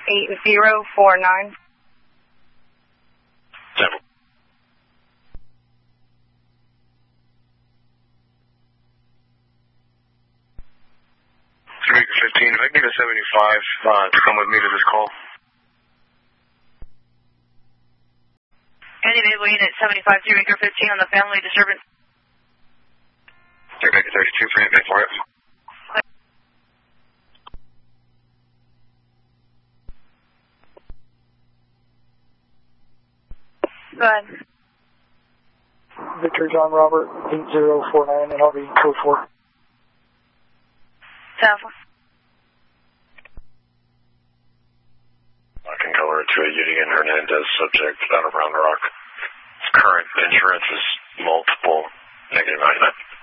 8049. 7. Jamaica 15, if I can get a 75 to come with me to this call. Any available unit 75 Jamaica 15 on the family disturbance. Jamaica 32 for you, for it. Go ahead. Victor John Robert 8049 and I'll be code 4. South. I can go over to a Udian Hernandez subject out of Round Rock. His current insurance is multiple -99.